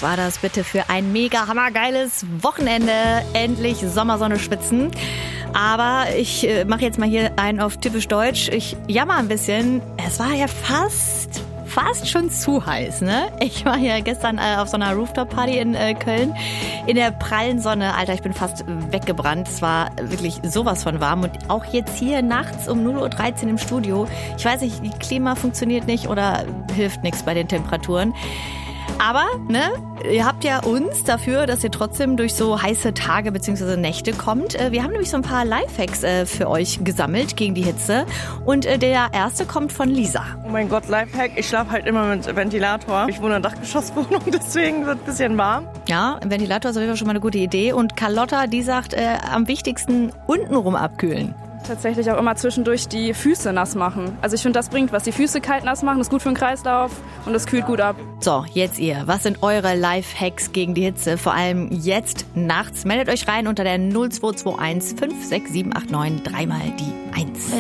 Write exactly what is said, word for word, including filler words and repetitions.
Was war das bitte für ein mega hammergeiles Wochenende? Endlich Sommersonne schwitzen. Aber ich äh, mache jetzt mal hier einen auf typisch Deutsch. Ich jammer ein bisschen. Es war ja fast... Fast schon zu heiß, ne? Ich war ja gestern äh, auf so einer Rooftop-Party in äh, Köln in der prallen Sonne. Alter, ich bin fast weggebrannt. Es war wirklich sowas von warm. Und auch jetzt hier nachts um null Uhr dreizehn im Studio. Ich weiß nicht, die Klima funktioniert nicht oder hilft nichts bei den Temperaturen. Aber, ne, ihr habt ja uns dafür, dass ihr trotzdem durch so heiße Tage bzw. Nächte kommt. Wir haben nämlich so ein paar Lifehacks für euch gesammelt gegen die Hitze. Und der erste kommt von Lisa. Oh mein Gott, Lifehack. Ich schlafe halt immer mit Ventilator. Ich wohne in einer Dachgeschosswohnung, deswegen wird es ein bisschen warm. Ja, ein Ventilator ist auf jeden Fall schon mal eine gute Idee. Und Carlotta, die sagt, äh, am wichtigsten untenrum abkühlen. Tatsächlich auch immer zwischendurch die Füße nass machen. Also ich finde, das bringt was. Die Füße kalt nass machen, ist gut für den Kreislauf und das kühlt gut ab. So, jetzt ihr. Was sind eure Lifehacks gegen die Hitze? Vor allem jetzt nachts. Meldet euch rein unter der null zwei zwei eins fünf sechs sieben acht neun, dreimal die eins.